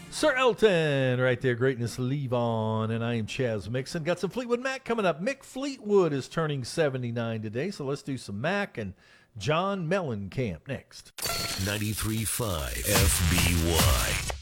Sir Elton, right there, Greatness Leave On, and I am Chaz Mixon. Got some Fleetwood Mac coming up. Mick Fleetwood is turning 79 today, so let's do some Mac and John Mellencamp next. 93.5 FBY.